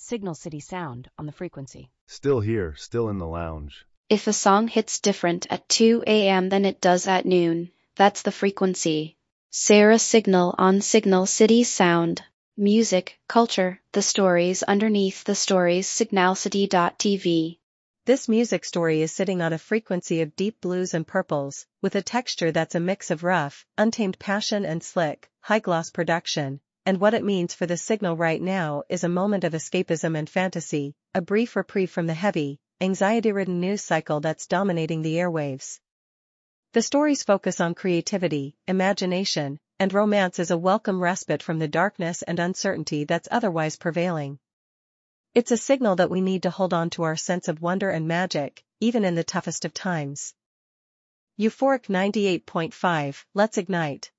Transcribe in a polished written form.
Signal City Sound on the frequency. Still here, still in the lounge. If a song hits different at 2 a.m. than it does at noon, that's the frequency. Sarah Signal on Signal City Sound. Music, culture, the stories underneath the stories. Signalcity.tv. This music story is sitting on a frequency of deep blues and purples, with a texture that's a mix of rough, untamed passion and slick, high-gloss production, and what it means for the signal right now is a moment of escapism and fantasy, a brief reprieve from the heavy, anxiety-ridden news cycle that's dominating the airwaves. The stories focus on creativity, imagination, and romance as a welcome respite from the darkness and uncertainty that's otherwise prevailing. It's a signal that we need to hold on to our sense of wonder and magic, even in the toughest of times. Euphoric 98.5, let's ignite.